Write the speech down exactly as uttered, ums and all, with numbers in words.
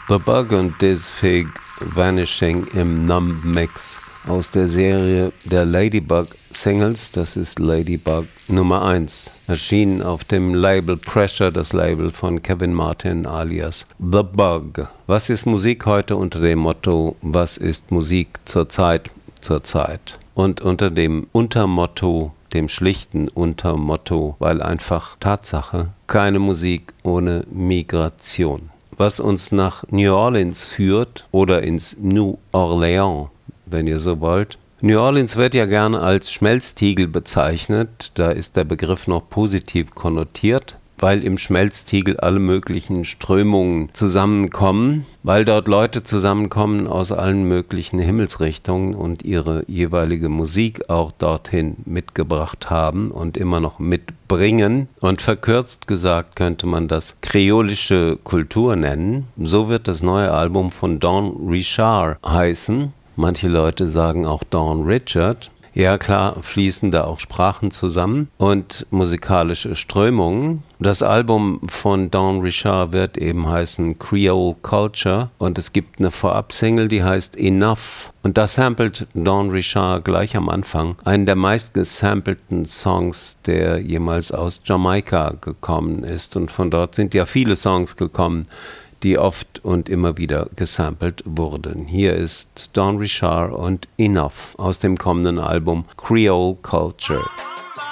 The Bug und Diz Fig Vanishing im Numb Mix aus der Serie der Ladybug Singles, das ist Ladybug Nummer eins, erschienen auf dem Label Pressure, das Label von Kevin Martin alias The Bug. Was ist Musik heute unter dem Motto, was ist Musik zurzeit, zurzeit? Und unter dem Untermotto, dem schlichten Untermotto, weil einfach Tatsache, keine Musik ohne Migration. Was uns nach New Orleans führt oder ins New Orleans, wenn ihr so wollt. New Orleans wird ja gerne als Schmelztiegel bezeichnet, da ist der Begriff noch positiv konnotiert, weil im Schmelztiegel alle möglichen Strömungen zusammenkommen, weil dort Leute zusammenkommen aus allen möglichen Himmelsrichtungen und ihre jeweilige Musik auch dorthin mitgebracht haben und immer noch mitbringen. Und verkürzt gesagt könnte man das kreolische Kultur nennen. So wird das neue Album von Dawn Richard heißen. Manche Leute sagen auch Dawn Richard. Ja klar, fließen da auch Sprachen zusammen und musikalische Strömungen. Das Album von Dawn Richard wird eben heißen Creole Culture und es gibt eine Vorab-Single, die heißt Enough. Und da samplet Dawn Richard gleich am Anfang einen der meist gesampelten Songs, der jemals aus Jamaika gekommen ist. Und von dort sind ja viele Songs gekommen, die oft und immer wieder gesampelt wurden. Hier ist Dawn Richard und Enough aus dem kommenden Album Creole Culture.